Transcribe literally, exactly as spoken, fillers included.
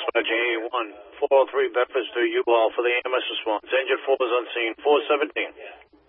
dispatching eighty-one, four oh three Bedford Street, U-Haul for the A M S response. Engine four is on scene, four seventeen.